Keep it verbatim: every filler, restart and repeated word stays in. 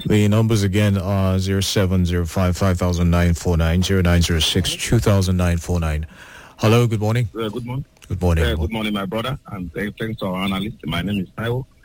The numbers again are zero seven zero five five thousand nine four nine, zero nine zero six two thousand nine four nine. Hello, good morning. Uh, good morning. Good morning. Uh, good morning, my brother, and uh, thanks to our analyst. My name is Taiwo.